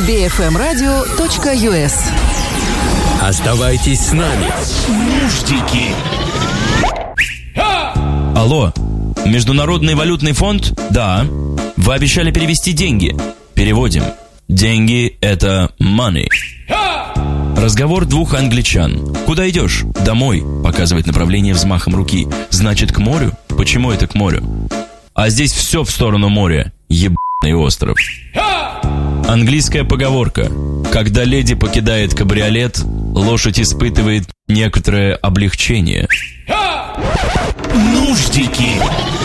bfmradio.us. Оставайтесь с нами. Нуждики. Алло, Международный валютный фонд? Да. Вы обещали перевести деньги. Переводим. Деньги – это money. Разговор двух англичан. Куда идешь? Домой. Показывает направление взмахом руки. Значит, к морю? Почему это к морю? А здесь все в сторону моря. Ебаный остров. Английская поговорка. Когда леди покидает кабриолет, лошадь испытывает некоторое облегчение. Нуждики.